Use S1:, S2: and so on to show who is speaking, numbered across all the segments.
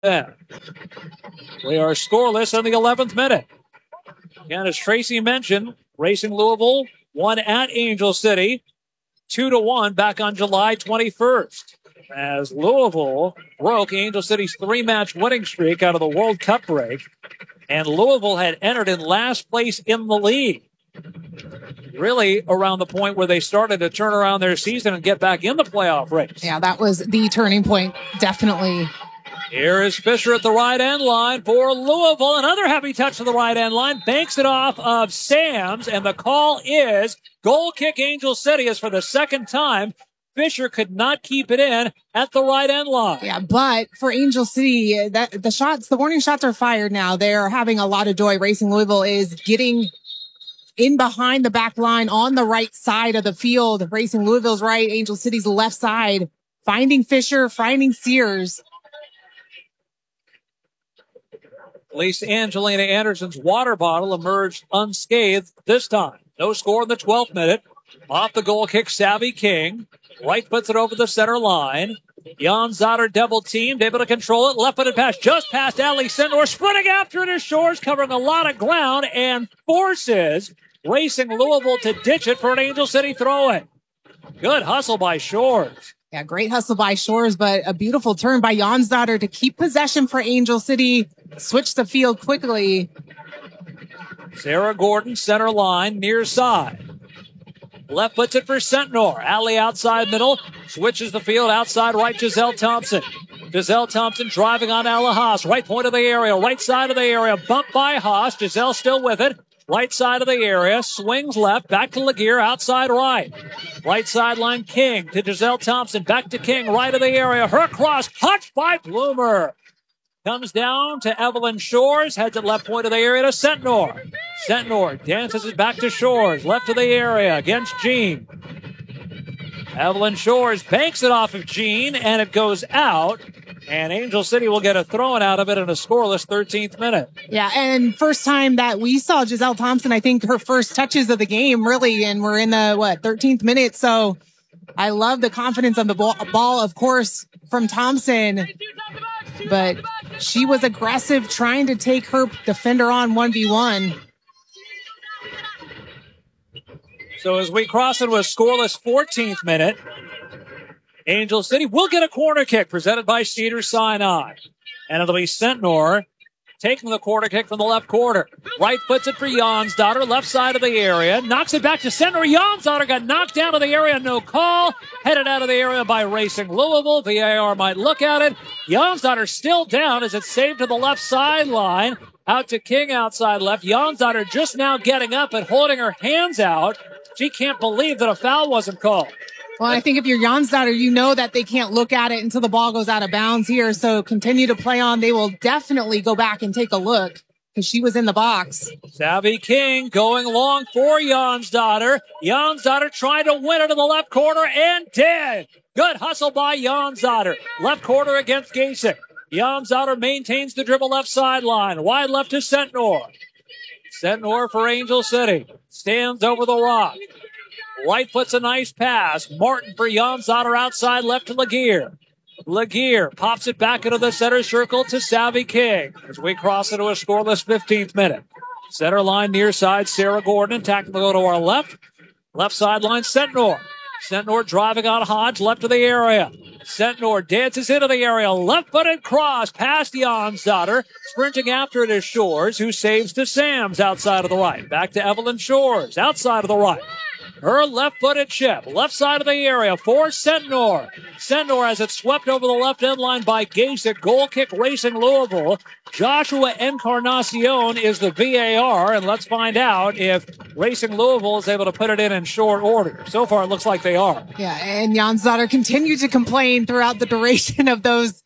S1: Yeah. We are scoreless in the 11th minute. And as Tracy mentioned, Racing Louisville won at Angel City 2-1 back on July 21st. As Louisville broke Angel City's 3-match winning streak out of the World Cup break. And Louisville had entered in last place in the league. Really around the point where they started to turn around their season and get back in the playoff race.
S2: Yeah, that was the turning point, definitely.
S1: Here is Fisher at the right end line for Louisville. Another heavy touch to the right end line. Banks it off of Sams, and the call is goal kick Angel City. As for the second time, Fisher could not keep it in at the right end line.
S2: Yeah, but for Angel City, the warning shots are fired now. They're having a lot of joy. Racing Louisville is getting in behind the back line on the right side of the field. Racing Louisville's right, Angel City's left side. Finding Fisher, finding Sears.
S1: At least Angelina Anderson's water bottle emerged unscathed this time. No score in the 12th minute. Off the goal kick, Savvy King. Right puts it over the center line. Jan Zotter double teamed, able to control it. Left-footed pass just past Ali Sendor. Sprinting after it is Shores, covering a lot of ground and forces Racing Louisville to ditch it for an Angel City throw-in. Good hustle by Shores.
S2: Yeah, great hustle by Shores, but a beautiful turn by Jan Zotter to keep possession for Angel City. Switch the field quickly.
S1: Sarah Gordon, center line, near side. Left puts it for Sentnor. Alley outside middle. Switches the field outside right, Giselle Thompson. Giselle Thompson driving on Ella Haas. Right point of the area, right side of the area. Bumped by Haas. Giselle still with it. Right side of the area. Swings left. Back to Laguerre. Outside right. Right sideline King to Giselle Thompson. Back to King. Right of the area. Her cross. Touched by Bloomer. Comes down to Evelyn Shores. Heads at left point of the area to Sentnor. Sentnor dances it back to Shores. Left of the area against Jean. Evelyn Shores banks it off of Jean, and it goes out. And Angel City will get a throw-in out of it in a scoreless 13th minute.
S2: Yeah, and first time that we saw Giselle Thompson, I think her first touches of the game, really, and we're in the, 13th minute. So I love the confidence on the ball, of course, from Thompson. But she was aggressive, trying to take her defender on 1v1.
S1: So as we cross into a scoreless 14th minute, Angel City will get a corner kick presented by Cedars-Sinai. And it'll be Sentnor taking the corner kick from the left corner. Right puts it for Jonsdottir, left side of the area. Knocks it back to Sentnor. Jonsdottir got knocked down to the area, no call. Headed out of the area by Racing Louisville. VAR might look at it. Jonsdottir still down as it's saved to the left sideline. Out to King outside left. Jonsdottir just now getting up and holding her hands out. She can't believe that a foul wasn't called.
S2: Well, I think if you're Jonsdottir, you know that they can't look at it until the ball goes out of bounds here. So continue to play on. They will definitely go back and take a look because she was in the box.
S1: Savvy King going long for Jonsdottir. Jonsdottir trying to win it in the left corner and did. Good hustle by Jonsdottir. Left corner against Gasek. Jonsdottir maintains the dribble left sideline. Wide left to Sentnor. Sentnor for Angel City. Stands over the rock. Right puts a nice pass. Martin for Jonsdottir outside left to Laguerre. Laguerre pops it back into the center circle to Savvy King as we cross into a scoreless 15th minute. Center line near side, Sarah Gordon attacking to go to our left. Left sideline, Sentnor. Sentnor driving on Hodge left of the area. Sentnor dances into the area. Left-footed cross past Jonsdottir. Sprinting after it is Shores, who saves to Sams outside of the right. Back to Evelyn Shores outside of the right. Her left-footed chip, left side of the area for Sentnor. Sentnor has it swept over the left end line by Gasek. Goal kick Racing Louisville. Joshua Encarnacion is the VAR, and let's find out if Racing Louisville is able to put it in short order. So far, it looks like they are.
S2: Yeah, and Jonsdottir continued to complain throughout the duration of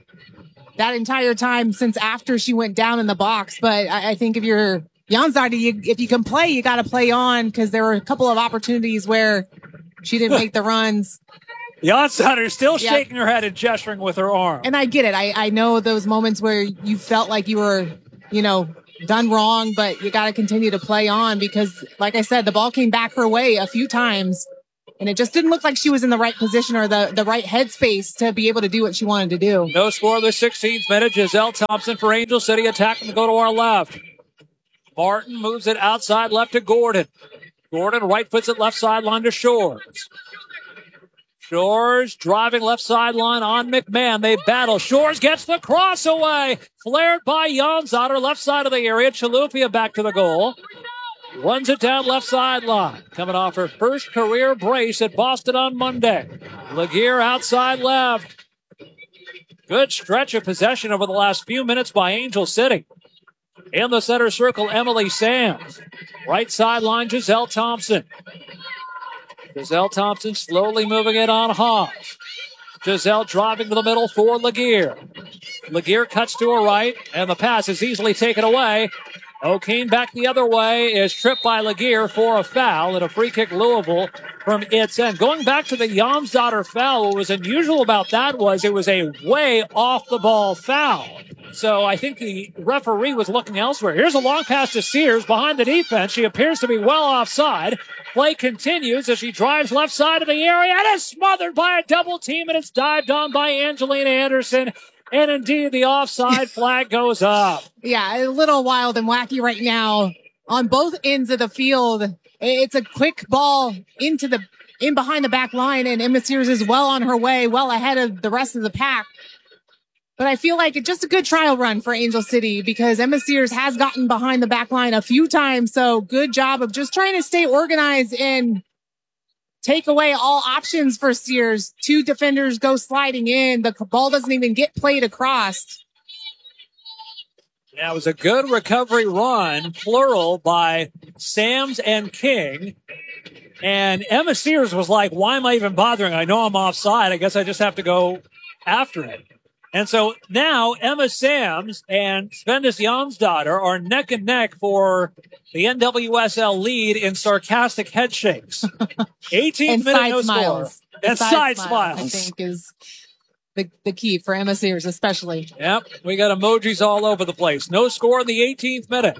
S2: that entire time since after she went down in the box. But I think if you're Jonsdottir, if you can play, you got to play on because there were a couple of opportunities where she didn't make the runs.
S1: Jonsdottir still shaking her head and gesturing with her arm.
S2: And I get it. I know those moments where you felt like you were, done wrong, but you got to continue to play on because, like I said, the ball came back her way a few times. And it just didn't look like she was in the right position or the right headspace to be able to do what she wanted to do.
S1: No score in the 16th minute. Giselle Thompson for Angel City attacking to go to our left. Martin moves it outside left to Gordon. Gordon right foots it left sideline to Shores. Shores driving left sideline on McMahon. They battle. Shores gets the cross away. Flared by Jansater, left side of the area. Chilufya back to the goal. Runs it down left sideline. Coming off her first career brace at Boston on Monday. Laguerre outside left. Good stretch of possession over the last few minutes by Angel City. In the center circle, Emily Sams. Right sideline, Giselle Thompson. Giselle Thompson slowly moving it on Haas. Giselle driving to the middle for Laguerre. Laguerre cuts to her right, and the pass is easily taken away. O'Kane back the other way is tripped by Laguerre for a foul and a free kick Louisville from its end. Going back to the Jansater foul, what was unusual about that was it was a way off the ball foul. So I think the referee was looking elsewhere. Here's a long pass to Sears behind the defense. She appears to be well offside. Play continues as she drives left side of the area and is smothered by a double team, and it's dived on by Angelina Anderson. And indeed, the offside flag goes up.
S2: Yeah, a little wild and wacky right now on both ends of the field. It's a quick ball in behind the back line, and Emma Sears is well on her way, well ahead of the rest of the pack. But I feel like it's just a good trial run for Angel City because Emma Sears has gotten behind the back line a few times. So good job of just trying to stay organized and take away all options for Sears. Two defenders go sliding in. The ball doesn't even get played across.
S1: Yeah, it was a good recovery run, plural, by Sams and King. And Emma Sears was like, why am I even bothering? I know I'm offside. I guess I just have to go after it. And so now Emma Sams and Svendis Jansater are neck and neck for the NWSL lead in sarcastic head shakes. 18th minute, no score. And side smiles.
S2: I think is the key for Emma Sears especially.
S1: Yep, we got emojis all over the place. No score in the 18th minute.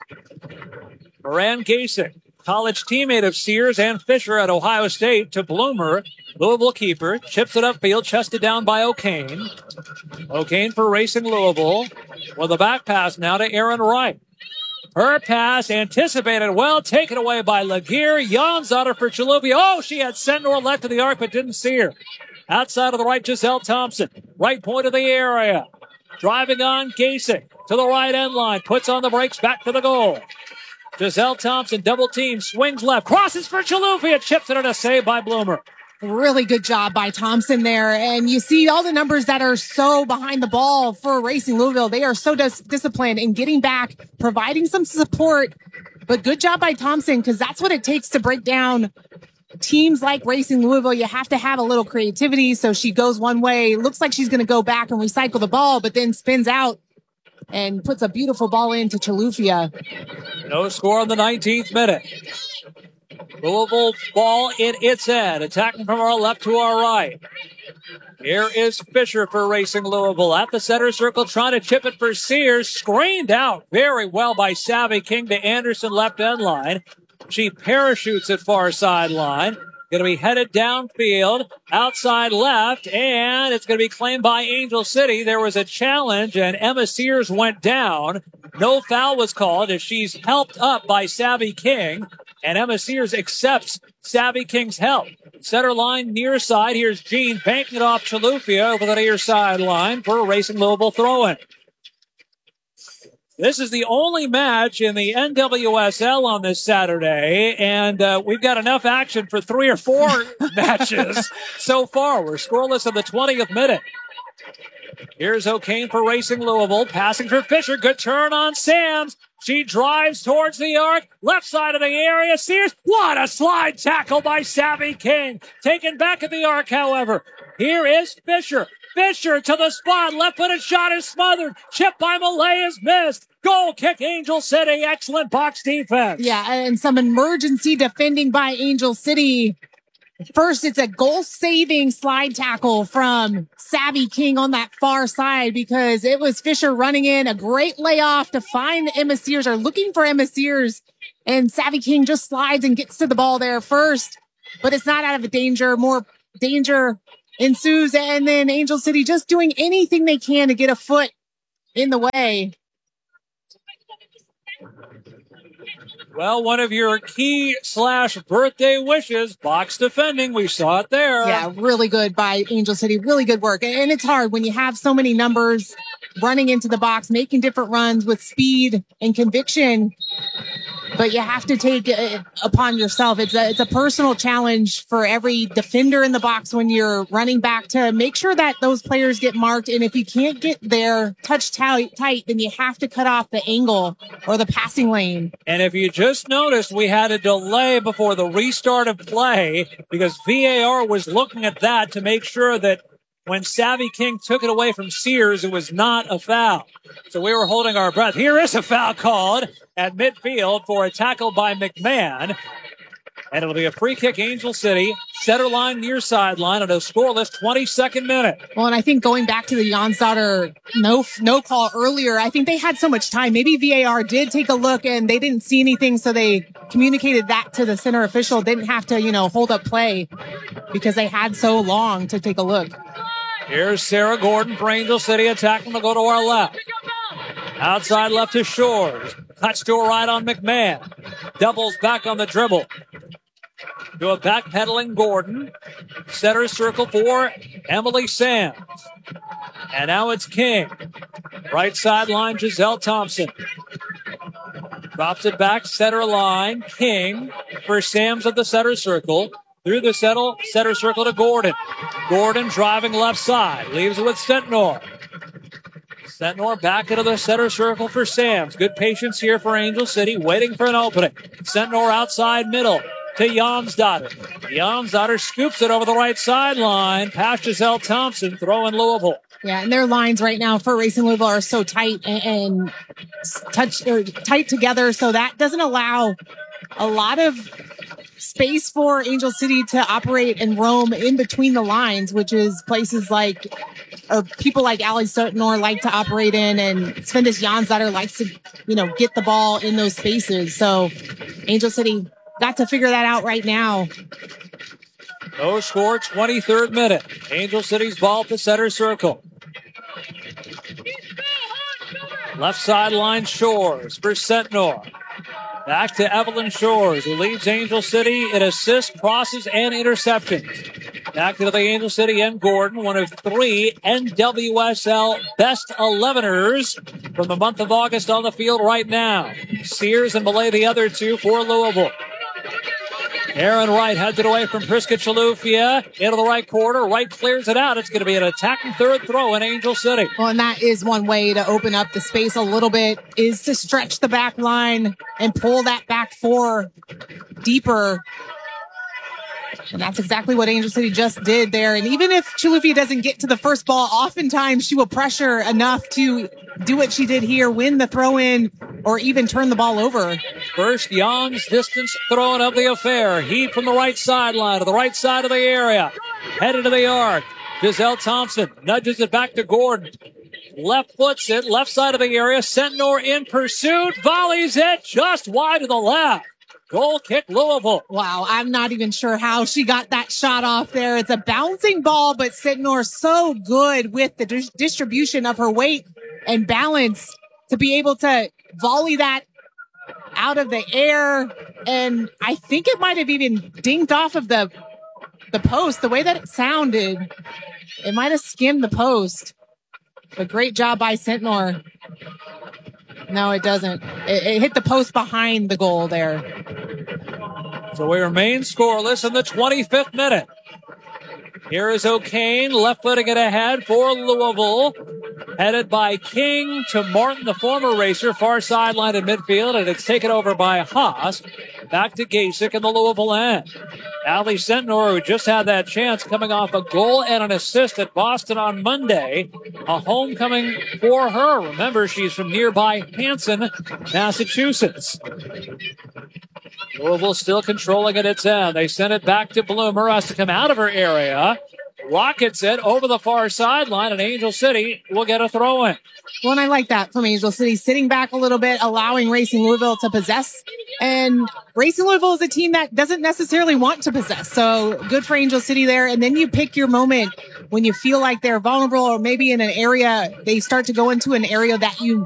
S1: Moran Gasek, college teammate of Sears and Fisher at Ohio State, to Bloomer. Louisville keeper, chips it upfield, chested down by O'Kane. O'Kane for Racing Louisville with a back pass now to Aaron Wright. Her pass anticipated well, taken away by Laguerre. Jansater for Chilufya. Oh, she had Sendor left to the arc, but didn't see her. Outside of the right, Giselle Thompson. Right point of the area. Driving on Gasek to the right end line. Puts on the brakes, back to the goal. Giselle Thompson, double team, swings left. Crosses for Chilufya. Chips it on a save by Bloomer.
S2: Really good job by Thompson there. And you see all the numbers that are so behind the ball for Racing Louisville. They are so disciplined in getting back, providing some support. But good job by Thompson, because that's what it takes to break down teams like Racing Louisville. You have to have a little creativity. So she goes one way, looks like she's going to go back and recycle the ball, but then spins out and puts a beautiful ball into Chilufya.
S1: No score in the 19th minute. Louisville ball in its end. Attacking from our left to our right. Here is Fisher for Racing Louisville at the center circle, trying to chip it for Sears. Screened out very well by Savvy King to Anderson left end line. She parachutes at far sideline. Going to be headed downfield, outside left, and it's going to be claimed by Angel City. There was a challenge, and Emma Sears went down. No foul was called as she's helped up by Savvy King, and Emma Sears accepts Savvy King's help. Center line, near side. Here's Jean banking it off Chilufya over the near sideline for a Racing Louisville throw-in. This is the only match in the NWSL on this Saturday, and we've got enough action for 3 or 4 matches so far. We're scoreless in the 20th minute. Here's O'Kane for Racing Louisville, passing for Fisher. Good turn on Sams. She drives towards the arc, left side of the area. Sears, what a slide tackle by Savvy King. Taken back at the arc, however. Here is Fisher. Fisher to the spot. Left-footed shot is smothered. Chip by Malay is missed. Goal kick, Angel City. Excellent box defense.
S2: Yeah, and some emergency defending by Angel City. First, it's a goal-saving slide tackle from Savvy King on that far side because it was Fisher running in. A great layoff to find Emma Sears, or looking for Emma Sears. And Savvy King just slides and gets to the ball there first. but it's not out of a danger. More danger ensues, and then Angel City just doing anything they can to get a foot in the way.
S1: Well, one of your key / birthday wishes, box defending. We saw it there.
S2: Yeah, really good by Angel City. Really good work. And it's hard when you have so many numbers running into the box, making different runs with speed and conviction. But you have to take it upon yourself. It's a personal challenge for every defender in the box when you're running back to make sure that those players get marked. And if you can't get there, touch tight, then you have to cut off the angle or the passing lane.
S1: And if you just noticed, we had a delay before the restart of play because VAR was looking at that to make sure that when Savvy King took it away from Sears, it was not a foul. So we were holding our breath. Here is a foul called at midfield for a tackle by McMahon. And it'll be a free kick, Angel City. Center line, near sideline, at a scoreless 22nd minute.
S2: Well, and I think going back to the Jonsdottir no call earlier, I think they had so much time. Maybe VAR did take a look and they didn't see anything, so they communicated that to the center official. Didn't have to, hold up play because they had so long to take a look.
S1: Here's Sarah Gordon for Angel City, attacking to go to our left. Outside left to Shores. Cuts to a right on McMahon. Doubles back on the dribble. To a backpedaling Gordon. Center circle for Emily Sands. And now it's King. Right sideline, Giselle Thompson. Drops it back, center line. King for Sams at the center circle. Through the center circle to Gordon. Gordon driving left side. Leaves it with Sentnor. Sentnor back into the center circle for Sams. Good patience here for Angel City, waiting for an opening. Sentnor outside middle to Jonsdottir. Jonsdottir scoops it over the right sideline. Past Giselle Thompson, throwing Louisville.
S2: Yeah, and their lines right now for Racing Louisville are so tight and tight together, so that doesn't allow a lot of space for Angel City to operate and roam in between the lines, which is places like, or people like Ali Suttonor like to operate in, and Svendis Jonsdottir likes to, get the ball in those spaces. So Angel City got to figure that out right now.
S1: No score, 23rd minute. Angel City's ball at the center circle. Left sideline, Shores for Sentnor. Back to Evelyn Shores, who leads Angel City in assists, crosses, and interceptions. Back to the Angel City and Gordon, one of 3 NWSL best 11ers from the month of August on the field right now. Sears and Malay, the other 2 for Louisville. Aaron Wright heads it away from Priska Chalufia into the right corner. Wright clears it out. It's going to be an attacking third throw in Angel City.
S2: Well, and that is one way to open up the space a little bit, is to stretch the back line and pull that back 4 deeper. And that's exactly what Angel City just did there. And even if Chalufia doesn't get to the first ball, oftentimes she will pressure enough to do what she did here, win the throw in, or even turn the ball over.
S1: First Young's distance throwing of the affair. Heat from the right sideline to the right side of the area. Headed to the arc. Giselle Thompson nudges it back to Gordon. Left foots it, left side of the area. Sentnor in pursuit. Volleys it just wide to the left. Goal kick, Louisville.
S2: Wow, I'm not even sure how she got that shot off there. It's a bouncing ball, but Sentnor so good with the distribution of her weight and balance to be able to volley that out of the air. And I think it might have even dinged off of the post. The way that it sounded, it might have skimmed the post. But great job by Sentnor. No, it doesn't. It hit the post behind the goal there.
S1: So we remain scoreless in the 25th minute. Here is O'Kane, left-footing it ahead for Louisville. Headed by King to Martin, the former racer, far sideline in midfield, and it's taken over by Haas. Back to Gasick in the Louisville end. Ali Sentnor, who just had that chance, coming off a goal and an assist at Boston on Monday. A homecoming for her. Remember, she's from nearby Hanson, Massachusetts. Louisville still controlling at its end. They send it back to Bloomer, has to come out of her area. Rockets it over the far sideline, and Angel City will get a throw-in.
S2: Well, and I like that from Angel City, sitting back a little bit, allowing Racing Louisville to possess And Racing Louisville is a team that doesn't necessarily want to possess. So good for Angel City there. And then you pick your moment when you feel like they're vulnerable, or maybe in an area, they start to go into an area that you